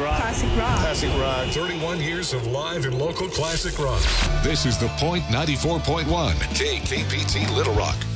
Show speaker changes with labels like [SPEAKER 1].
[SPEAKER 1] rock.
[SPEAKER 2] Classic rock.
[SPEAKER 1] Classic rock.
[SPEAKER 3] 31 years of live and local classic rock.
[SPEAKER 4] This is The Point 94.1, KKPT Little Rock.